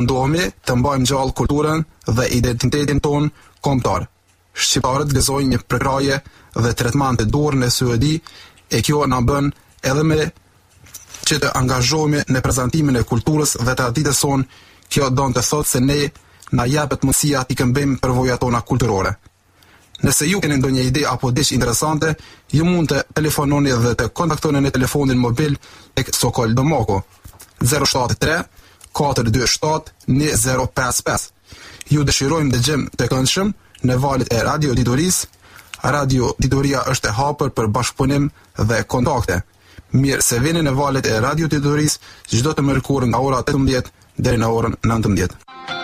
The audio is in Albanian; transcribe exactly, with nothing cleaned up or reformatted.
Mundohemi të mbajmë gjallë kulturën dhe identitetin ton kombëtar. Shqiptarët gëzojnë një përkraje dhe tretman të dorë në Suedi, e kjo na bën edhe me që të angazhohemi në prezantimin e kulturës dhe traditës sonë. Kjo don të thotë se ne na japet mundësia t'i këmbejmë përvojat tona kulturore. Nëse ju keni ndonjë ide apo diçka interesante, ju mund të telefononi dhe të kontaktoni në telefonin mobil tek Sokol Domoko zero shtat tre katër dy shtat një zero pesë pesë. Ju dëshirojmë dëgjem të këndshëm në valët e Radio Ditorisë. Radio Ditoria është e hapur për bashkëpunim dhe kontakte. Mirë se vini në valët e Radio Ditorisë çdo të mërkur nga ora tetëmbëdhjetë deri në orën nëntëmbëdhjetë.